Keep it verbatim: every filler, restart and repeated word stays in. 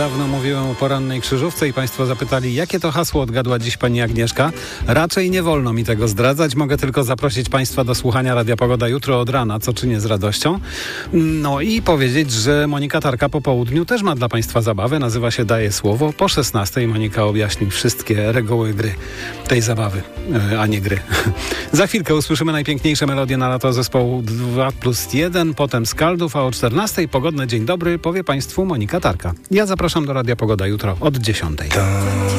Dawno mówiłem o porannej krzyżówce i Państwo zapytali, jakie to hasło odgadła dziś Pani Agnieszka. Raczej nie wolno mi tego zdradzać. Mogę tylko zaprosić Państwa do słuchania Radia Pogoda jutro od rana, co czynię z radością. No i powiedzieć, że Monika Tarka po południu też ma dla Państwa zabawę. Nazywa się Daje Słowo. Po szesnastej Monika objaśni wszystkie reguły gry tej zabawy, a nie gry. Za chwilkę usłyszymy najpiękniejsze melodie na lato zespołu dwa plus jeden, potem Skaldów, a o czternastej pogodne dzień dobry powie Państwu Monika Tarka. Ja zapraszam do Radia Pogoda jutro od dziesiątej.